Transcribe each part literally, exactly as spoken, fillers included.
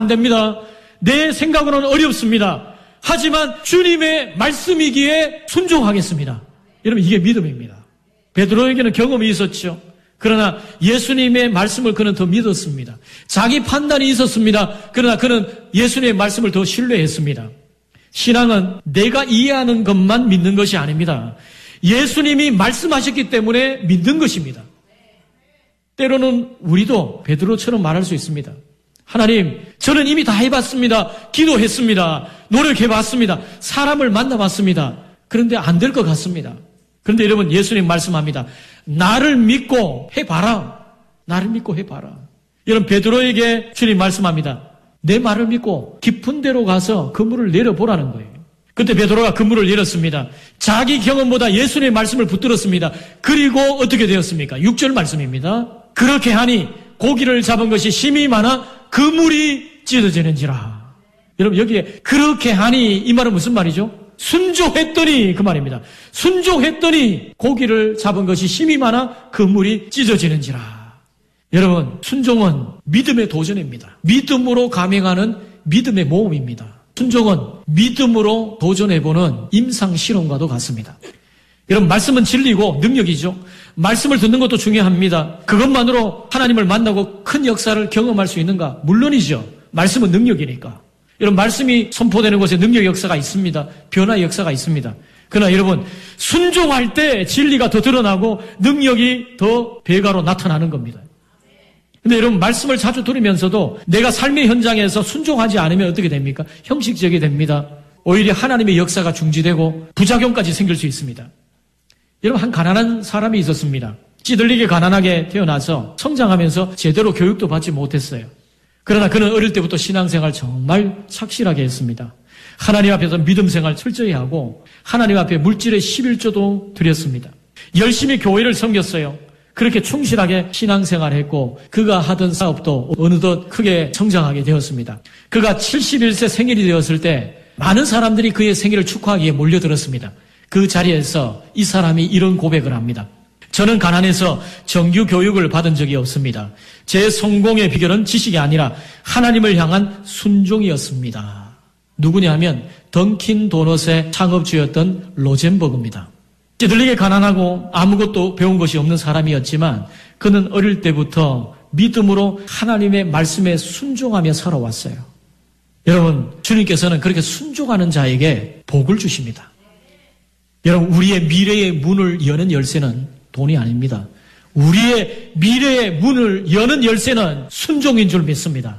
안 됩니다. 내 생각으로는 어렵습니다. 하지만 주님의 말씀이기에 순종하겠습니다. 여러분, 이게 믿음입니다. 베드로에게는 경험이 있었죠. 그러나 예수님의 말씀을 그는 더 믿었습니다. 자기 판단이 있었습니다. 그러나 그는 예수님의 말씀을 더 신뢰했습니다. 신앙은 내가 이해하는 것만 믿는 것이 아닙니다. 예수님이 말씀하셨기 때문에 믿는 것입니다. 때로는 우리도 베드로처럼 말할 수 있습니다. 하나님, 저는 이미 다 해봤습니다. 기도했습니다. 노력해봤습니다. 사람을 만나봤습니다. 그런데 안 될 것 같습니다. 그런데 여러분, 예수님 말씀합니다. 나를 믿고 해봐라. 나를 믿고 해봐라. 여러분, 베드로에게 주님 말씀합니다. 내 말을 믿고 깊은 데로 가서 그물을 내려보라는 거예요. 그때 베드로가 그물을 내렸습니다. 자기 경험보다 예수님의 말씀을 붙들었습니다. 그리고 어떻게 되었습니까? 육 절 말씀입니다. 그렇게 하니 고기를 잡은 것이 심히 많아 그물이 찢어지는지라. 여러분, 여기에 그렇게 하니 이 말은 무슨 말이죠? 순종했더니 그 말입니다. 순종했더니 고기를 잡은 것이 심히 많아 그물이 찢어지는지라. 여러분, 순종은 믿음의 도전입니다. 믿음으로 감행하는 믿음의 모험입니다. 순종은 믿음으로 도전해보는 임상실험과도 같습니다. 여러분, 말씀은 진리고 능력이죠. 말씀을 듣는 것도 중요합니다. 그것만으로 하나님을 만나고 큰 역사를 경험할 수 있는가? 물론이죠. 말씀은 능력이니까. 여러분, 말씀이 선포되는 곳에 능력 역사가 있습니다. 변화의 역사가 있습니다. 그러나 여러분, 순종할 때 진리가 더 드러나고 능력이 더 배가로 나타나는 겁니다. 근데 여러분, 말씀을 자주 들으면서도 내가 삶의 현장에서 순종하지 않으면 어떻게 됩니까? 형식적이 됩니다. 오히려 하나님의 역사가 중지되고 부작용까지 생길 수 있습니다. 여러분, 한 가난한 사람이 있었습니다. 찌들리게 가난하게 태어나서 성장하면서 제대로 교육도 받지 못했어요. 그러나 그는 어릴 때부터 신앙생활 정말 착실하게 했습니다. 하나님 앞에서 믿음생활 철저히 하고 하나님 앞에 물질의 십일조도 드렸습니다. 열심히 교회를 섬겼어요. 그렇게 충실하게 신앙생활했고 그가 하던 사업도 어느덧 크게 성장하게 되었습니다. 그가 칠십일 세 생일이 되었을 때 많은 사람들이 그의 생일을 축하하기에 몰려들었습니다. 그 자리에서 이 사람이 이런 고백을 합니다. 저는 가난해서 정규 교육을 받은 적이 없습니다. 제 성공의 비결은 지식이 아니라 하나님을 향한 순종이었습니다. 누구냐 하면 던킨 도넛의 창업주였던 로젠버그입니다. 찌들리게 가난하고 아무것도 배운 것이 없는 사람이었지만 그는 어릴 때부터 믿음으로 하나님의 말씀에 순종하며 살아왔어요. 여러분, 주님께서는 그렇게 순종하는 자에게 복을 주십니다. 여러분, 우리의 미래의 문을 여는 열쇠는 돈이 아닙니다. 우리의 미래의 문을 여는 열쇠는 순종인 줄 믿습니다.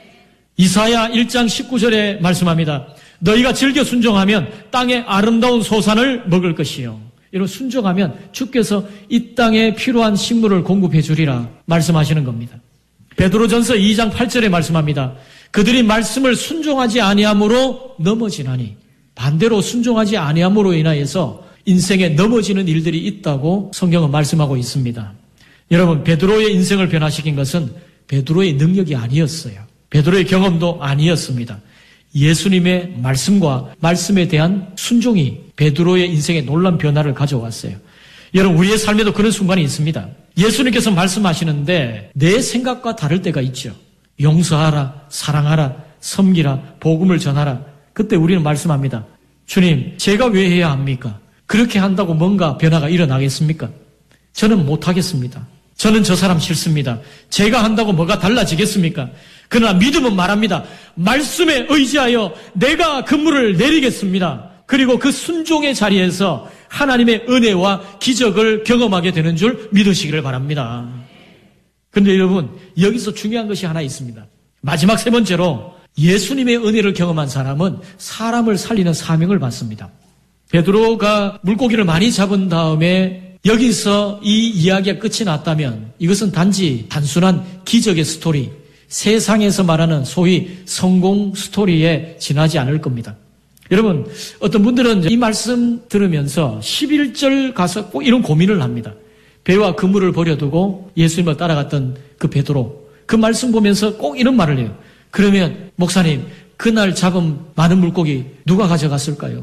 이사야 일 장 십구 절에 말씀합니다. 너희가 즐겨 순종하면 땅의 아름다운 소산을 먹을 것이요. 여러분, 순종하면 주께서 이 땅에 필요한 식물을 공급해 주리라 말씀하시는 겁니다. 베드로전서 이 장 팔 절에 말씀합니다. 그들이 말씀을 순종하지 아니함으로 넘어지나니, 반대로 순종하지 아니함으로 인하여서 인생에 넘어지는 일들이 있다고 성경은 말씀하고 있습니다. 여러분, 베드로의 인생을 변화시킨 것은 베드로의 능력이 아니었어요. 베드로의 경험도 아니었습니다. 예수님의 말씀과 말씀에 대한 순종이 베드로의 인생에 놀라운 변화를 가져왔어요. 여러분, 우리의 삶에도 그런 순간이 있습니다. 예수님께서 말씀하시는데 내 생각과 다를 때가 있죠. 용서하라, 사랑하라, 섬기라, 복음을 전하라. 그때 우리는 말씀합니다. 주님, 제가 왜 해야 합니까? 그렇게 한다고 뭔가 변화가 일어나겠습니까? 저는 못하겠습니다. 저는 저 사람 싫습니다. 제가 한다고 뭐가 달라지겠습니까? 그러나 믿음은 말합니다. 말씀에 의지하여 내가 그물을 내리겠습니다. 그리고 그 순종의 자리에서 하나님의 은혜와 기적을 경험하게 되는 줄 믿으시기를 바랍니다. 그런데 여러분, 여기서 중요한 것이 하나 있습니다. 마지막 세 번째로 예수님의 은혜를 경험한 사람은 사람을 살리는 사명을 받습니다. 베드로가 물고기를 많이 잡은 다음에 여기서 이 이야기가 끝이 났다면 이것은 단지 단순한 기적의 스토리, 세상에서 말하는 소위 성공 스토리에 지나지 않을 겁니다. 여러분, 어떤 분들은 이 말씀 들으면서 십일 절 가서 꼭 이런 고민을 합니다. 배와 그물을 버려두고 예수님을 따라갔던 그 베드로, 그 말씀 보면서 꼭 이런 말을 해요. 그러면 목사님, 그날 잡은 많은 물고기 누가 가져갔을까요?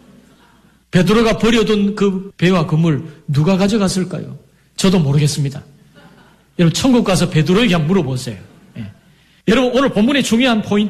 베드로가 버려둔 그 배와 그물 누가 가져갔을까요? 저도 모르겠습니다. 여러분, 천국 가서 베드로에게 한번 물어보세요. 예. 여러분, 오늘 본문의 중요한 포인트